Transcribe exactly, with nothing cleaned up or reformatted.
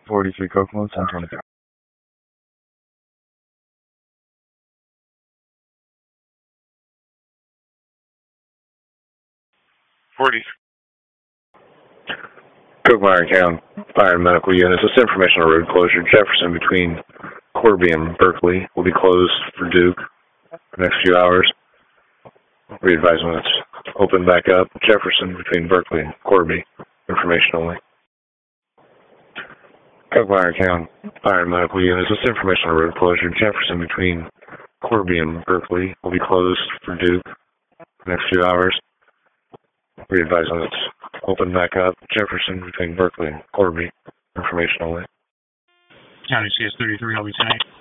forty-three Kokomo, ten twenty-three. forty. Kokomo Iron Town Fire and Medical Units. This information on road closure. Jefferson between Corby and Berkeley will be closed for Duke for the next few hours. Re-advise when it's open back up. Jefferson between Berkeley and Corby. Information only. Kokomo Iron Town Fire and Medical Units. This information on road closure. Jefferson between Corby and Berkeley will be closed for Duke for the next few hours. Re-advise when it's open back up. Jefferson between Berkeley and Corby. Information only. County C S thirty-three, I'll be tonight.